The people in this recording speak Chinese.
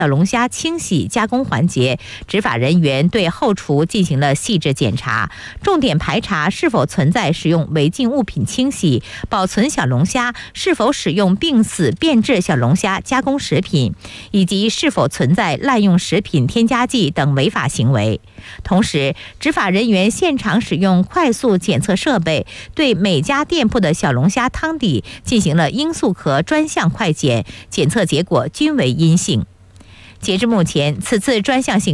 小龙虾清洗加工环节，执法人员对后厨进行了细致检查，重点排查是否存在使用违禁物品清洗、保存小龙虾，是否使用病死变质小龙虾加工食品，以及是否存在滥用食品添加剂等违法行为。同时，执法人员现场使用快速检测设备，对每家店铺的小龙虾汤底进行了罂粟壳专项快检，检测结果均为阴性。截至目前，此次专项性